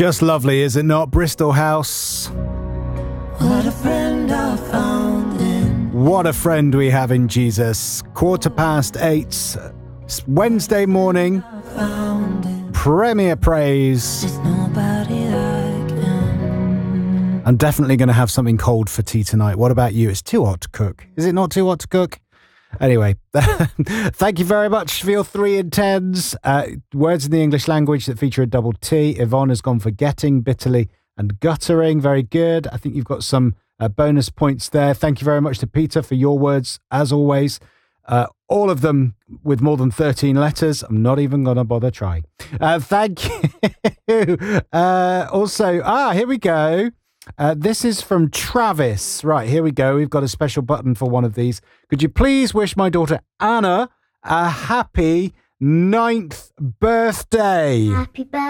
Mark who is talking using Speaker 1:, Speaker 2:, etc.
Speaker 1: Just lovely, is it not? Bristol House.
Speaker 2: What a friend I found in.
Speaker 1: What a friend we have in Jesus. 8:15. It's Wednesday morning. Premier praise.
Speaker 2: There's nobody like him.
Speaker 1: I'm definitely going to have something cold for tea tonight. What about you? It's too hot to cook. Is it not too hot to cook? Anyway, thank you very much for your 3 in 10s. Words in the English language that feature a double T. Yvonne has gone for getting, bitterly, and guttering. Very good. I think you've got some bonus points there. Thank you very much to Peter for your words, as always. All of them with more than 13 letters. I'm not even going to bother trying. Thank you. Also, here we go. This is from Travis. Right, here we go. We've got a special button for one of these. Could you please wish my daughter Anna a happy 9th birthday?
Speaker 3: Happy birthday.